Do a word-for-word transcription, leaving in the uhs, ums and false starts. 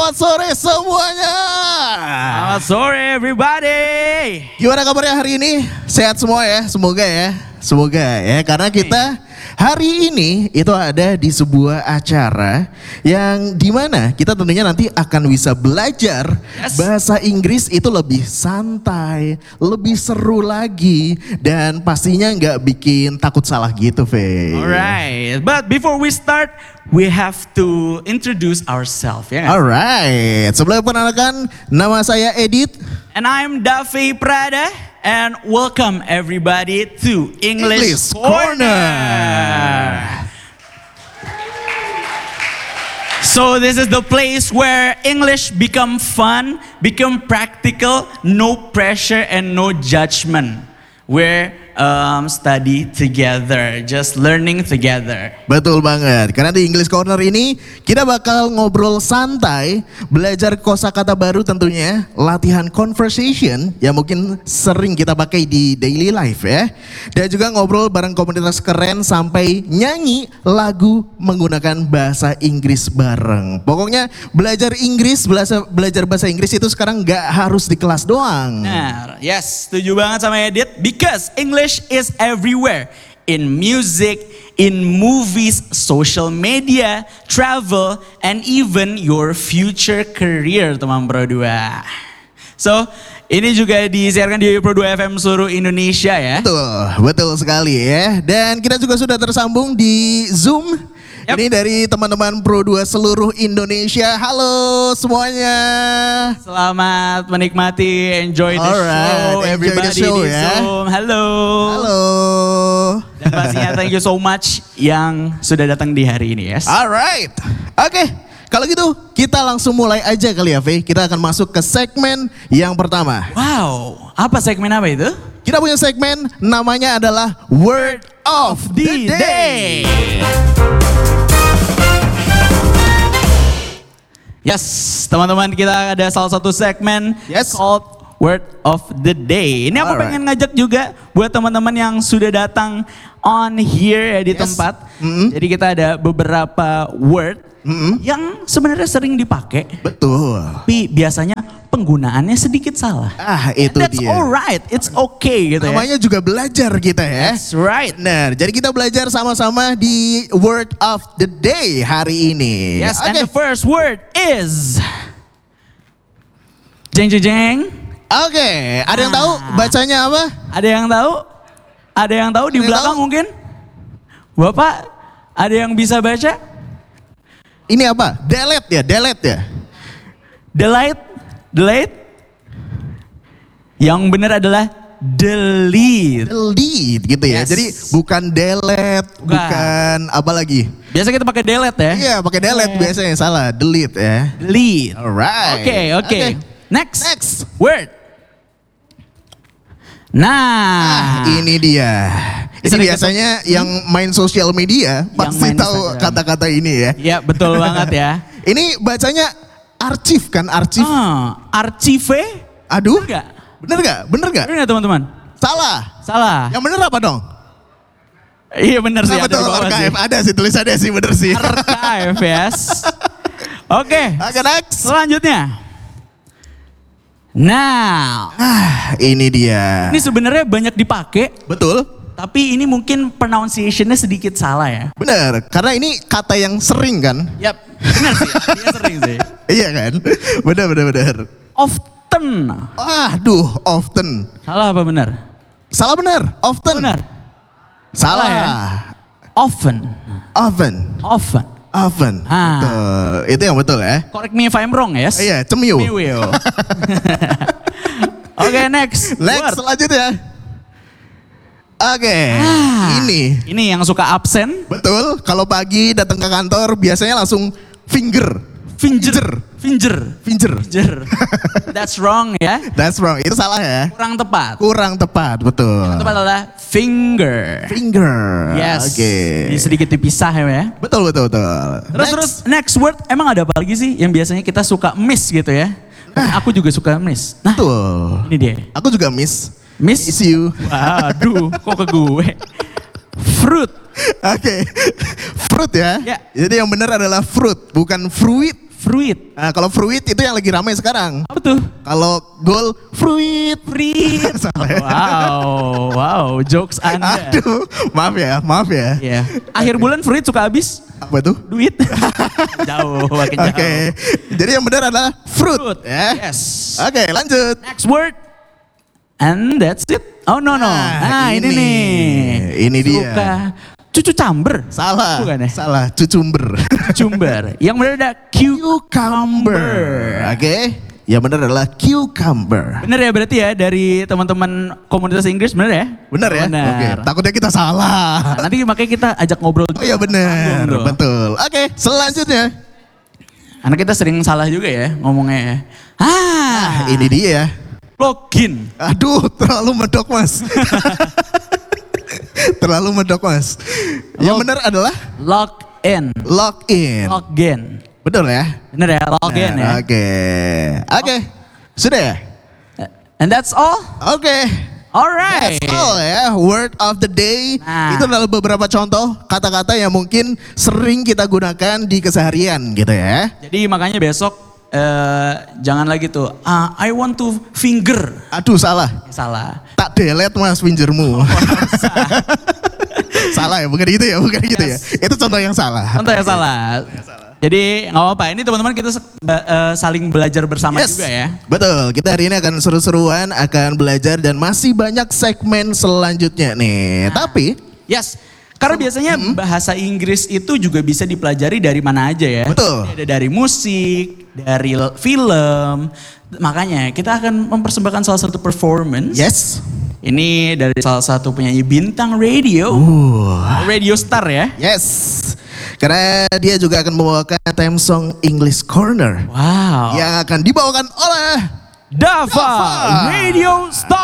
Selamat sore semuanya. Selamat sore everybody. Gimana kabarnya hari ini? Sehat semua ya, semoga ya. Semoga ya, karena kita hari ini itu ada di sebuah acara yang dimana kita tentunya nanti akan bisa belajar Yes. bahasa Inggris itu lebih santai, lebih seru lagi, dan pastinya nggak bikin takut salah gitu, Fe. Alright, but before we start, we have to introduce ourselves, ya nggak? Alright, sebelum perkenalkan, nama saya Edit. And I'm Davi Prada, and welcome everybody to English, English Corner. Corner. So this is the place where English become fun, become practical, no pressure and no judgment. Where um, study together, just learning together. Betul banget, karena di English Corner ini kita bakal ngobrol santai, belajar kosakata baru tentunya, latihan conversation yang mungkin sering kita pakai di daily life ya. Dan juga ngobrol bareng komunitas keren sampai nyanyi lagu menggunakan bahasa Inggris bareng. Pokoknya belajar Inggris, belajar, belajar bahasa Inggris itu sekarang gak harus di kelas doang. Nah, yes, setuju banget sama Edit. Because English is everywhere. In music, in movies, social media, travel, and even your future career, teman Pro dua. So, ini juga disiarkan di Pro dua F M seluruh Indonesia ya. Betul, betul sekali ya. Dan kita juga sudah tersambung di Zoom. Yep. Ini dari teman-teman Pro dua seluruh Indonesia. Halo semuanya. Selamat menikmati, enjoy the Alright, show, enjoy everybody the show, di ya. Zoom. Halo. Halo. Dan pastinya thank you so much yang sudah datang di hari ini, yes. Alright, oke. Kalau gitu kita langsung mulai aja kali ya, Faye. Kita akan masuk ke segmen yang pertama. Wow, apa segmen apa itu? Kita punya segmen namanya adalah Word of the Day. Yes, teman-teman, kita ada salah satu segmen Yes. called Word of the Day. Ini aku Alright. pengen ngajak juga buat teman-teman yang sudah datang on here ya di Yes. tempat. Mm-mm. Jadi kita ada beberapa word Mm-mm. yang sebenarnya sering dipakai, Betul. tapi biasanya penggunaannya sedikit salah. Ah, itu That's dia. alright, it's okay gitu ya. Namanya juga belajar kita ya. That's right. Benar, jadi kita belajar sama-sama di Word of the Day hari ini. Yes, Oke. and the first word is jeng jeng jeng. Oke, ada yang tahu Ah. bacanya apa? Ada yang tahu? Ada yang tahu di Ada yang belakang tahu? mungkin? Bapak, ada yang bisa baca? Ini apa? Delete ya, delete ya. Delete, delete. Yang benar adalah delete. Delete gitu ya. Yes. Jadi bukan delete, Bukan. bukan apa lagi? Biasa kita pakai delete ya? Iya, pakai delete biasanya, salah. Delete ya. Delete. Alright. Oke, oke. Next. Next. Word. Ah, Nah, ini dia. Ini Sering biasanya yang main sosial media pasti main tahu Instagram. kata-kata ini ya. ya betul banget ya. Ini bacanya arsip kan, arsip. Ah, archive. Aduh. Bener gak? Bener gak? Bener gak? Bener gak teman-teman? Salah. Salah. Yang bener apa dong? Iya bener sih. Nah, ada di betul, bawah sih. archive. Ada sih tulisannya sih, bener sih. Archive, yes. Oke, Oke, next. selanjutnya. Nah, Ah, ini dia. ini sebenarnya banyak dipakai, Betul. tapi ini mungkin pronunciation-nya sedikit salah ya. Bener, karena ini kata yang sering kan? Yap, benar sih, dia sering sih. Iya kan? Bener, bener, bener. Often. Aduh, often. Salah apa benar? Salah bener, often. Benar. Salah. Salah ya? Often. Often. Often. Often. Ah. Betul. Itu yang betul ya. Correct me if I'm wrong, yes? Iya, cemiu. Cemiu. Oke, next. Next, Word. selanjutnya. Oke, Ah, ini. Ini yang suka absen. Betul, kalau pagi datang ke kantor biasanya langsung finger. Finger. Finger. Finger. Finger. That's wrong ya. That's wrong, itu salah ya. Kurang tepat. Kurang tepat, betul. Yang tepat adalah finger. Finger. Yes. Oke. Ini sedikit dipisah ya. Betul, betul, betul. Terus Next. terus next word emang ada apa lagi sih yang biasanya kita suka miss gitu ya? Aku juga suka miss. Nah, Betul. ini dia. Aku juga miss. Miss. Miss you. Waduh, kok ke gue? Fruit. Oke. Fruit ya. Ya. Jadi yang benar adalah fruit, bukan fruit. Fruit. Nah, kalau fruit itu yang lagi ramai sekarang. Apa tuh? Kalau goal fruit. Fruit. Salah ya? Wow, wow, jokes Anda. Aduh, maaf ya, maaf ya. Iya. Akhir bulan fruit suka habis Apa itu? duit. Jauh, makin jauh. Oke, jadi yang benar adalah fruit. Fruit. Ya. Yes. Oke, lanjut. Next word. And that's it. Oh no no. Nah, ini, ini. nih. Ini dia. Suka cucu camber. Salah, Bukan ya? salah, cucumber. Cucumber. Yang benar ada cucumber. Oke, yang benar adalah cucumber. Bener ya berarti ya dari teman-teman komunitas Inggris bener ya? Benar ya? Benar. Oke, takutnya kita salah. Nah, nanti makanya kita ajak ngobrol. Oh iya benar, Langsung, bro. betul. Oke, selanjutnya. Karena kita sering salah juga ya ngomongnya ya. Ah, Ini dia. login. Aduh, terlalu medok mas. terlalu medok mas. Yang Log- benar adalah Login. login. Login. Betul ya? Bener ya, login ya. Oke, oke, sudah ya? And that's all. Oke. Alright. That's all ya, word of the day. Nah. Itu adalah beberapa contoh kata-kata yang mungkin sering kita gunakan di keseharian gitu ya. Jadi makanya besok eh, jangan lagi tuh, ah, I want to finger. Aduh salah, Salah. tak delete mas pinjermu. Salah ya, bukan gitu ya, bukan gitu ya. Itu contoh yang salah. Contoh yang salah. Jadi nggak apa-apa, ini teman-teman kita eh, saling belajar bersama Yes, juga ya. betul. Kita hari ini akan seru-seruan, akan belajar dan masih banyak segmen selanjutnya nih. Nah. Tapi, Yes, karena biasanya bahasa Inggris itu juga bisa dipelajari dari mana aja ya. Betul. Ada dari musik, dari l- film. Makanya kita akan mempersembahkan salah satu performance. yes. Ini dari salah satu penyanyi bintang radio. Uh, Radio Star ya. yes. Karena dia juga akan membawakan theme song English Corner. Wow. Yang akan dibawakan oleh Dava, Dava. Radio Star.